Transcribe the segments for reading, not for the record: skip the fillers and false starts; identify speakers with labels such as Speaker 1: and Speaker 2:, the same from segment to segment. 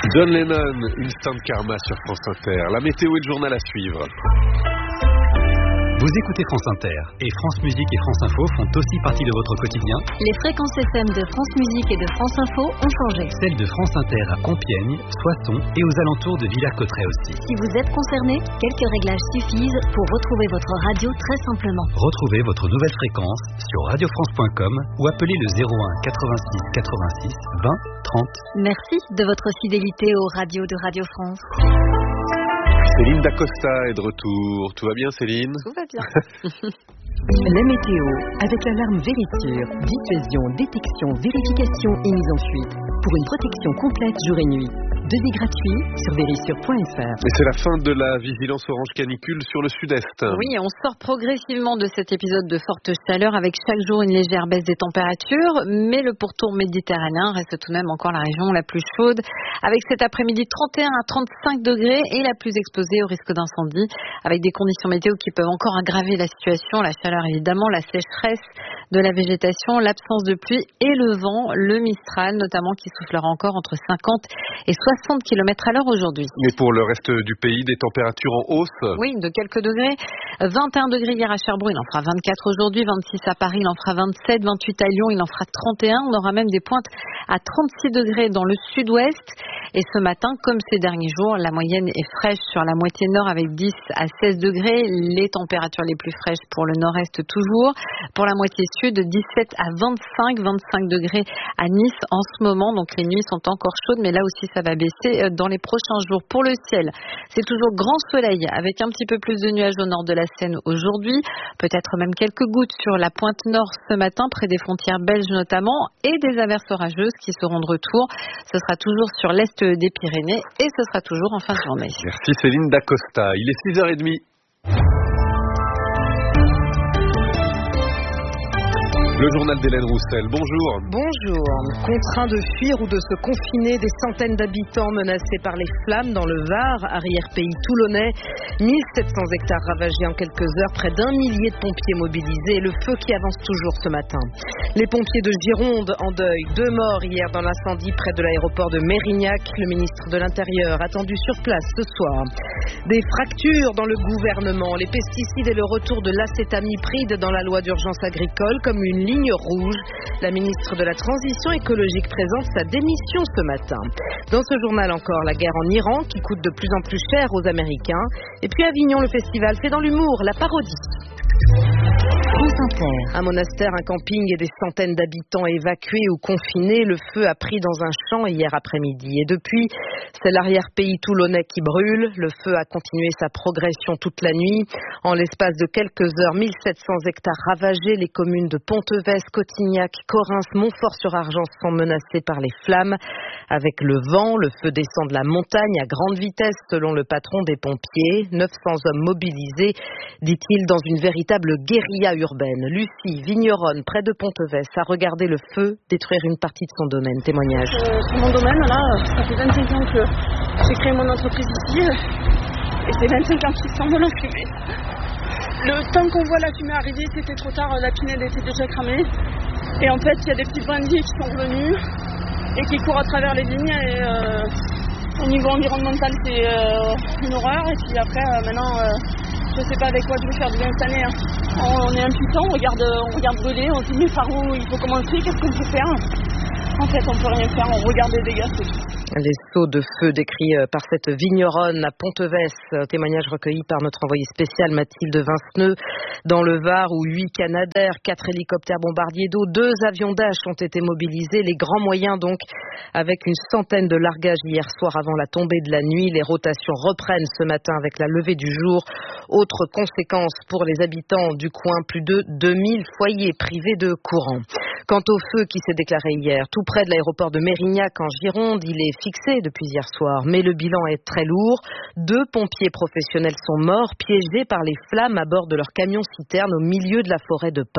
Speaker 1: John Lennon, Instant Karma sur France Inter. La météo et le journal à suivre.
Speaker 2: Vous écoutez France Inter et France Musique et France Info font aussi partie de votre quotidien.
Speaker 3: Les fréquences FM de France Musique et de France Info ont changé.
Speaker 2: Celles de France Inter à Compiègne, Soissons et aux alentours de Villers-Cotterêts aussi.
Speaker 3: Si vous êtes concerné, quelques réglages suffisent pour retrouver votre radio très simplement.
Speaker 2: Retrouvez votre nouvelle fréquence sur radiofrance.com ou appelez le 01 86 86 20 30.
Speaker 3: Merci de votre fidélité aux radios de Radio France.
Speaker 1: Céline Dacosta est de retour. Tout va bien, Céline?
Speaker 3: Tout va bien.
Speaker 4: La météo, avec l'alarme Véritsure, dissuasion, détection, vérification et mise en fuite, pour une protection complète jour et nuit. Devis gratuit sur véritsure.fr.
Speaker 1: Et c'est la fin de la vigilance orange canicule sur le sud-est.
Speaker 5: Oui, on sort progressivement de cet épisode de forte chaleur avec chaque jour une légère baisse des températures, mais le pourtour méditerranéen reste tout de même encore la région la plus chaude, avec cet après-midi 31 à 35 degrés et la plus exposée au risque d'incendie, avec des conditions météo qui peuvent encore aggraver la situation, la chaleur évidemment, la sécheresse de la végétation, l'absence de pluie et le vent, le Mistral notamment qui soufflera encore entre 50 et 60 km/h aujourd'hui.
Speaker 1: Mais pour le reste du pays, des températures en hausse?
Speaker 5: Oui, de quelques degrés. 21 degrés hier à Cherbourg, il en fera 24 aujourd'hui, 26 à Paris, il en fera 27, 28 à Lyon, il en fera 31. On aura même des pointes à 36 degrés dans le sud-ouest. Et ce matin, comme ces derniers jours, la moyenne est fraîche sur la moitié nord avec 10 à 16 degrés. Les températures les plus fraîches pour le nord-est toujours. Pour la moitié sud, 17 à 25 degrés à Nice en ce moment. Donc les nuits sont encore chaudes, mais là aussi ça va baisser dans les prochains jours. Pour le ciel, c'est toujours grand soleil avec un petit peu plus de nuages au nord de la Seine aujourd'hui. Peut-être même quelques gouttes sur la pointe nord ce matin, près des frontières belges notamment, et des averses orageuses qui seront de retour. Ce sera toujours sur l'est des Pyrénées et ce sera toujours en fin de journée.
Speaker 1: Merci Céline Dacosta. Il est 6h30. Le journal d'Hélène Roussel, bonjour.
Speaker 4: Bonjour. Contraints de fuir ou de se confiner, des centaines d'habitants menacés par les flammes dans le Var, arrière-pays toulonnais. 1700 hectares ravagés en quelques heures, près d'1 millier de pompiers mobilisés et le feu qui avance toujours ce matin. Les pompiers de Gironde en deuil, 2 morts hier dans l'incendie près de l'aéroport de Mérignac. Le ministre de l'Intérieur attendu sur place ce soir. Des fractures dans le gouvernement, les pesticides et le retour de l'acétamipride dans la loi d'urgence agricole comme une ligne rouge. La ministre de la Transition écologique présente sa démission ce matin. Dans ce journal encore, la guerre en Iran qui coûte de plus en plus cher aux Américains. Et puis Avignon, le festival fait dans l'humour, la parodie. Un monastère, un camping et des centaines d'habitants évacués ou confinés. Le feu a pris dans un champ hier après-midi. Et depuis, c'est l'arrière-pays toulonnais qui brûle. Le feu a continué sa progression toute la nuit. En l'espace de quelques heures, 1700 hectares ravagés. Les communes de Pontevès, Cotignac, Correns, Montfort-sur-Argence sont menacées par les flammes. Avec le vent, le feu descend de la montagne à grande vitesse selon le patron des pompiers. 900 hommes mobilisés, dit-il, dans une véritable guérilla urbaine. Lucie, vigneronne, près de Pontevès, a regardé le feu détruire une partie de son domaine. Témoignage.
Speaker 6: Sur mon domaine, là, ça fait 25 ans que j'ai créé mon entreprise ici. Et c'est 25 ans qu'ils sont de la fumée. Le temps qu'on voit la fumée arriver, c'était trop tard, la pinède était déjà cramée. Et en fait, il y a des petits bandits qui sont revenus et qui courent à travers les vignes. Et au niveau environnemental, c'est une horreur. Et puis après, maintenant, je sais pas avec quoi je vais faire du bien cette année. On est impuissant, on regarde brûler, on se dit mais par où il faut commencer, qu'est-ce qu'on peut faire? En fait, on peut rien faire, on regarde les dégâts, c'est tout.
Speaker 4: Les sauts de feu décrits par cette vigneronne à Pontevès, témoignage recueilli par notre envoyée spéciale Mathilde Vinceneux dans le Var où 8 Canadair, 4 hélicoptères bombardiers d'eau, 2 avions Dash ont été mobilisés, les grands moyens donc avec une centaine de largages hier soir avant la tombée de la nuit. Les rotations reprennent ce matin avec la levée du jour. Autre conséquence pour les habitants du coin, plus de 2000 foyers privés de courant. Quant au feu qui s'est déclaré hier, tout près de l'aéroport de Mérignac en Gironde, il est fixé depuis hier soir, mais le bilan est très lourd. 2 pompiers professionnels sont morts, piégés par les flammes à bord de leur camion-citerne au milieu de la forêt de pins.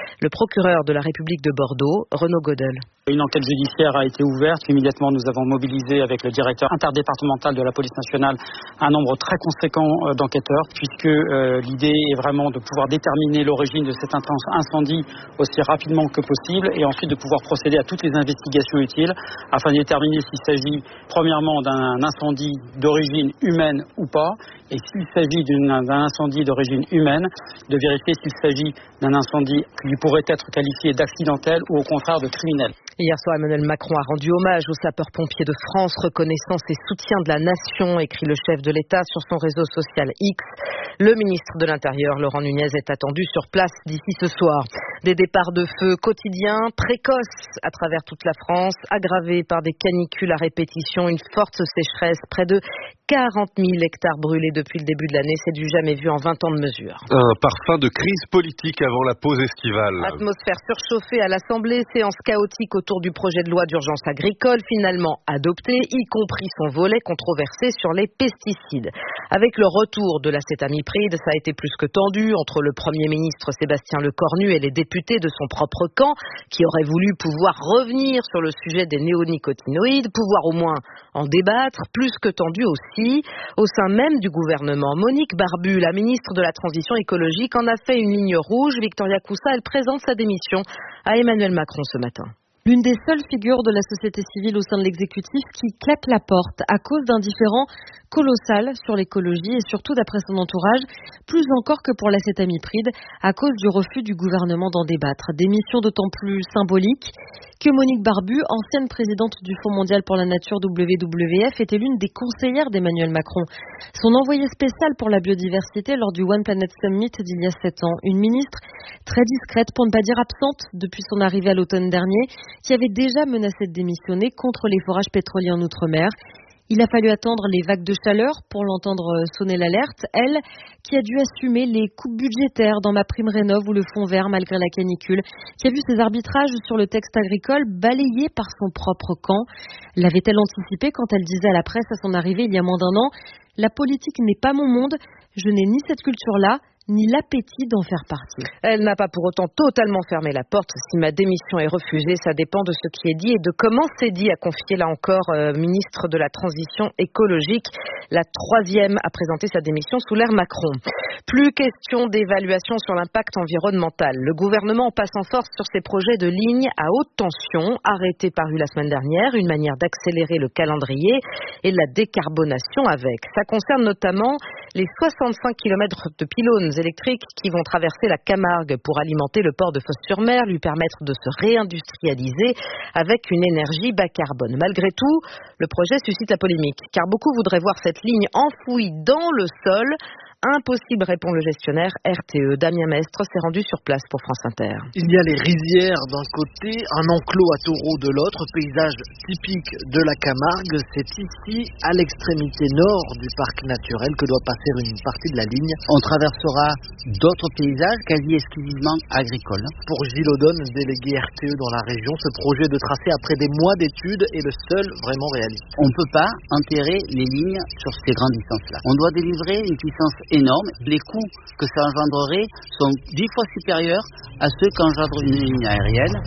Speaker 4: Le procureur de la République de Bordeaux, Renaud Godel.
Speaker 7: Une enquête judiciaire a été ouverte. Immédiatement, nous avons mobilisé avec le directeur interdépartemental de la police nationale un nombre très conséquent d'enquêteurs, puisque l'idée est vraiment de pouvoir déterminer l'origine de cet incendie aussi rapidement que possible et ensuite de pouvoir procéder à toutes les investigations utiles afin de déterminer s'il s'agit premièrement d'un incendie d'origine humaine ou pas, et s'il s'agit d'un incendie d'origine humaine, de vérifier s'il s'agit d'un incendie qui pourrait être qualifié d'accidentel ou au contraire de criminel.
Speaker 4: Hier soir, Emmanuel Macron a rendu hommage aux sapeurs-pompiers de France, reconnaissance et soutien de la nation, écrit le chef de l'État sur son réseau social X. Le ministre de l'Intérieur, Laurent Nunez, est attendu sur place d'ici ce soir. Des départs de feu quotidiens, précoces à travers toute la France, aggravés par des canicules à répétition, une forte sécheresse, près de 40 000 hectares brûlés depuis le début de l'année, c'est du jamais vu en 20 ans de mesure.
Speaker 1: Un parfum de crise politique avant la pause estivale.
Speaker 4: Atmosphère surchauffée à l'Assemblée, séance chaotique autour du projet de loi d'urgence agricole, finalement adopté, y compris son volet controversé sur les pesticides. Avec le retour de l'acétamipride, ça a été plus que tendu entre le Premier ministre Sébastien Lecornu et les députés de son propre camp, qui auraient voulu pouvoir revenir sur le sujet des néonicotinoïdes, pouvoir au moins en débattre, plus que tendu aussi. Au sein même du gouvernement, Monique Barbu, la ministre de la Transition écologique, en a fait une ligne rouge. Victoria Coussa, elle présente sa démission à Emmanuel Macron ce matin.
Speaker 8: L'une des seules figures de la société civile au sein de l'exécutif qui claque la porte à cause d'un différend colossal sur l'écologie et surtout d'après son entourage, plus encore que pour l'acétamipride, à cause du refus du gouvernement d'en débattre. Démission d'autant plus symbolique que Monique Barbu, ancienne présidente du Fonds mondial pour la nature WWF, était l'une des conseillères d'Emmanuel Macron. Son envoyée spéciale pour la biodiversité lors du One Planet Summit d'il y a 7 ans. Une ministre très discrète, pour ne pas dire absente, depuis son arrivée à l'automne dernier, qui avait déjà menacé de démissionner contre les forages pétroliers en Outre-mer. Il a fallu attendre les vagues de chaleur pour l'entendre sonner l'alerte. Elle, qui a dû assumer les coupes budgétaires dans MaPrimeRénov' ou le Fonds vert malgré la canicule, qui a vu ses arbitrages sur le texte agricole balayés par son propre camp. L'avait-elle anticipé quand elle disait à la presse à son arrivée il y a moins d'1 an « La politique n'est pas mon monde, je n'ai ni cette culture-là, ni l'appétit d'en faire partie ».
Speaker 4: Elle n'a pas pour autant totalement fermé la porte. Si ma démission est refusée, ça dépend de ce qui est dit et de comment c'est dit, a confié là encore ministre de la Transition écologique. La 3e a présenté sa démission sous l'ère Macron. Plus question d'évaluation sur l'impact environnemental. Le gouvernement passe en force sur ses projets de lignes à haute tension, arrêtés paru la semaine dernière, une manière d'accélérer le calendrier et la décarbonation avec. Ça concerne notamment les 65 km de pylônes électriques qui vont traverser la Camargue pour alimenter le port de Fos-sur-Mer, lui permettre de se réindustrialiser avec une énergie bas carbone. Malgré tout, le projet suscite la polémique, car beaucoup voudraient voir cette ligne enfouie dans le sol. Impossible, répond le gestionnaire RTE. Damien Mestre s'est rendu sur place pour France Inter.
Speaker 9: Il y a les rizières d'un côté, un enclos à taureaux de l'autre, paysage typique de la Camargue. C'est ici, à l'extrémité nord du parc naturel, que doit passer une partie de la ligne.
Speaker 10: On traversera d'autres paysages quasi exclusivement agricoles.
Speaker 9: Pour Gilles Audonne, délégué RTE dans la région, ce projet de tracé après des mois d'études est le seul vraiment réaliste.
Speaker 10: On ne peut pas enterrer les lignes sur ces grandes distances-là. On doit délivrer une puissance énorme. Les coûts que ça engendrerait sont 10 fois supérieurs à ceux qu'engendre une ligne aérienne.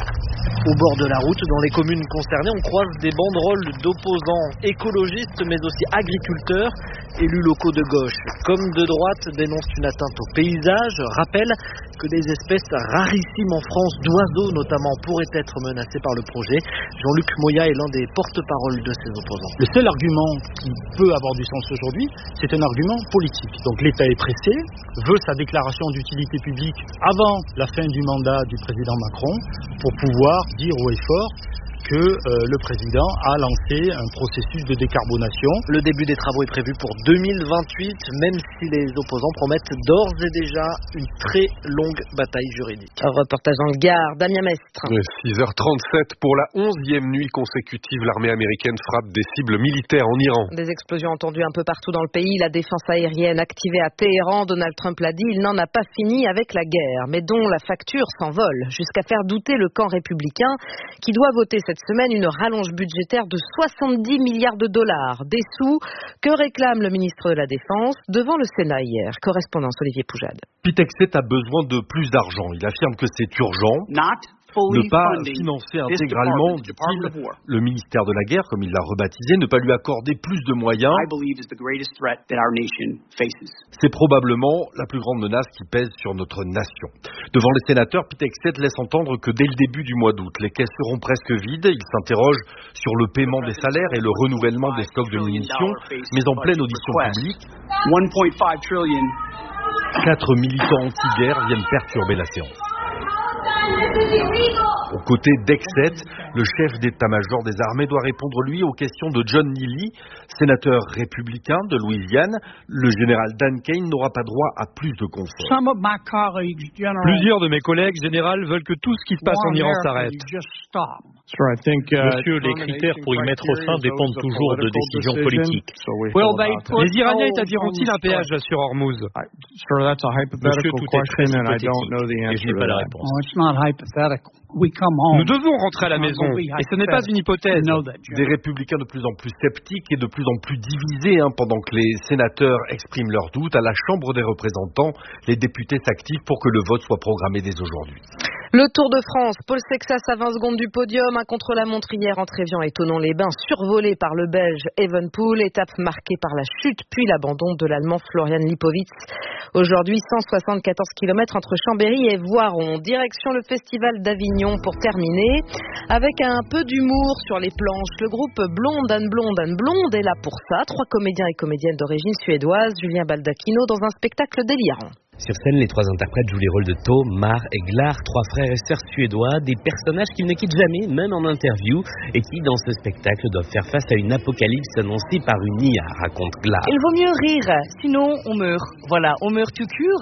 Speaker 9: Au bord de la route, dans les communes concernées, on croise des banderoles d'opposants écologistes, mais aussi agriculteurs, élus locaux de gauche comme de droite dénoncent une atteinte au paysage, rappellent que des espèces rarissimes en France, d'oiseaux notamment, pourraient être menacées par le projet. Jean-Luc Moya est l'un des porte-parole de ces opposants.
Speaker 11: Le seul argument qui peut avoir du sens aujourd'hui, c'est un argument politique. Donc l'État est pressé, veut sa déclaration d'utilité publique avant la fin du mandat du président Macron pour pouvoir dire haut et fort que le président a lancé un processus de décarbonation.
Speaker 9: Le début des travaux est prévu pour 2028, même si les opposants promettent d'ores et déjà une très longue bataille juridique.
Speaker 4: Un reportage dans le Gard, Damien Mestre.
Speaker 1: 6h37, pour la 11e nuit consécutive, l'armée américaine frappe des cibles militaires en Iran.
Speaker 4: Des explosions entendues un peu partout dans le pays, la défense aérienne activée à Téhéran, Donald Trump l'a dit, il n'en a pas fini avec la guerre, mais dont la facture s'envole, jusqu'à faire douter le camp républicain qui doit voter cette cette semaine une rallonge budgétaire de 70 milliards de dollars. Des sous que réclame le ministre de la Défense devant le Sénat hier. Correspondance Olivier Poujade.
Speaker 12: Pete Hegseth a besoin de plus d'argent. Il affirme que c'est urgent. Ne pas financer intégralement, dit-il, le ministère de la Guerre, comme il l'a rebaptisé, ne pas lui accorder plus de moyens. C'est probablement la plus grande menace qui pèse sur notre nation. Devant les sénateurs, Pete Hegseth laisse entendre que dès le début du mois d'août, les caisses seront presque vides. Il s'interroge sur le paiement des salaires et le renouvellement des stocks de munitions, mais en pleine audition publique, 4 militants anti-guerre viennent perturber la séance. Aux côtés d'Hegseth, le chef d'état-major des armées doit répondre, lui, aux questions de John Neely, sénateur républicain de Louisiane. Le général Dan Kane n'aura pas droit à plus de confort.
Speaker 13: Plusieurs de mes collègues généraux veulent que tout ce qui se passe en Iran s'arrête.
Speaker 14: Monsieur, les critères pour y mettre fin dépendent toujours de décisions politiques.
Speaker 13: Les Iraniens établiront-ils un péage sur Hormuz?
Speaker 14: Monsieur, tout est très hypothétique et je n'ai pas la réponse.
Speaker 13: Nous devons rentrer à la maison, et ce n'est pas une hypothèse.
Speaker 12: Des républicains de plus en plus sceptiques et de plus en plus divisés, pendant que les sénateurs expriment leurs doutes. À la Chambre des représentants, les députés s'activent pour que le vote soit programmé dès aujourd'hui.
Speaker 4: Le Tour de France, Paul Sexas à 20 secondes du podium, un contre-la-montre hier entre Évian et Thonon-les-Bains, survolé par le Belge Evenepoel, étape marquée par la chute puis l'abandon de l'Allemand Florian Lipowitz. Aujourd'hui, 174 km entre Chambéry et Voiron, direction le Festival d'Avignon pour terminer, avec un peu d'humour sur les planches. Le groupe Blonde and Blonde est là pour ça, 3 comédiens et comédiennes d'origine suédoise, Julien Baldacchino dans un spectacle délirant.
Speaker 15: Sur scène, les 3 interprètes jouent les rôles de Tom, Mar et Glar, 3 frères et sœurs suédois, des personnages qu'ils ne quittent jamais, même en interview, et qui, dans ce spectacle, doivent faire face à une apocalypse annoncée par une IA, raconte Glar.
Speaker 16: Il vaut mieux rire, sinon on meurt. Voilà, on meurt tout cure.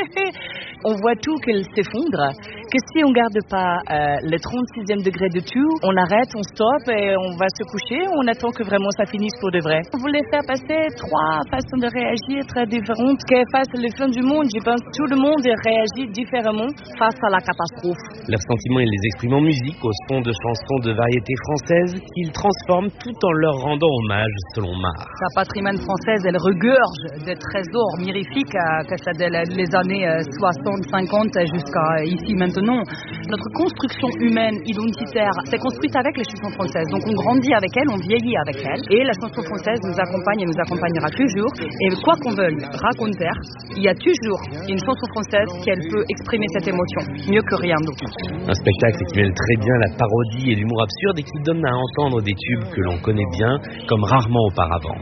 Speaker 16: On voit tout qu'elle s'effondre. Que si on garde pas le 36e degré de tout, on arrête, on stoppe et on va se coucher, on attend que vraiment ça finisse pour de vrai. On voulait faire passer 3 façons de réagir très différentes. Que face à la fin du monde, je pense que tout le monde réagit différemment face à la catastrophe.
Speaker 15: Leurs sentiments, ils les expriment en musique, au son de chansons de variété française qu'ils transforment tout en leur rendant hommage, selon Mar.
Speaker 16: La patrimoine française, elle regorge de trésors mirifiques, que ça des années 60-50 jusqu'à ici maintenant. Notre construction humaine, identitaire, c'est construite avec les chansons françaises. Donc on grandit avec elles, on vieillit avec elles. Et la chanson française nous accompagne et nous accompagnera toujours. Et quoi qu'on veuille raconter, il y a toujours une chanson française qui elle peut exprimer cette émotion, mieux que rien d'autre.
Speaker 15: Un spectacle qui mêle très bien la parodie et l'humour absurde et qui donne à entendre des tubes que l'on connaît bien, comme rarement auparavant.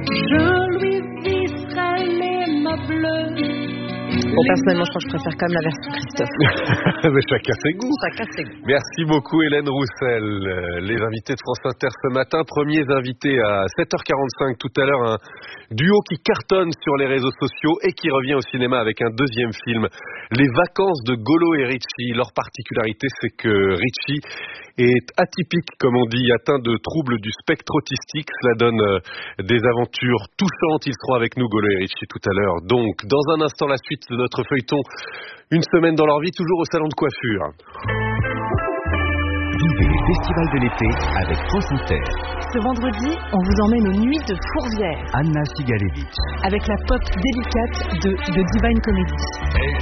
Speaker 17: Je lui visserai les mains bleues.
Speaker 4: Bon, personnellement, je crois que je préfère quand même la version Christophe.
Speaker 1: Mais chacun ses goûts.
Speaker 4: Chacun ses goûts.
Speaker 1: Merci beaucoup Hélène Roussel. Les invités de France Inter ce matin, premiers invités à 7h45 tout à l'heure, un duo qui cartonne sur les réseaux sociaux et qui revient au cinéma avec un deuxième film, Les Vacances de Golo et Richie. Leur particularité, c'est que Richie est atypique, comme on dit, atteint de troubles du spectre autistique. Cela donne des aventures touchantes. Ils seront avec nous, Golo et Richie, tout à l'heure. Donc, dans un instant, la suite de notre feuilleton, une semaine dans leur vie, toujours au salon de coiffure.
Speaker 2: Vivez les festivals de l'été avec France Inter.
Speaker 8: Ce vendredi, on vous emmène aux Nuits de Fourvière.
Speaker 2: Anna Sigalevitch.
Speaker 8: Avec la pop délicate de Divine Comedy.